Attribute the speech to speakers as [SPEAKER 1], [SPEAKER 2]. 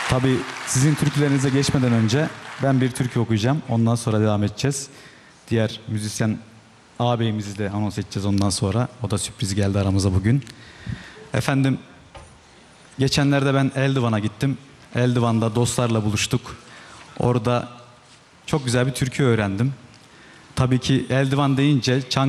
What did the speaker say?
[SPEAKER 1] Tabii sizin türkülerinize geçmeden önce ben bir türkü okuyacağım. Ondan sonra devam edeceğiz. Diğer müzisyen ağabeyimizi de anons edeceğiz ondan sonra. O da sürpriz geldi aramıza bugün. Efendim, geçenlerde ben Eldivan'a gittim. Eldivan'da dostlarla buluştuk. Orada çok güzel bir türkü öğrendim. Tabii ki Eldivan deyince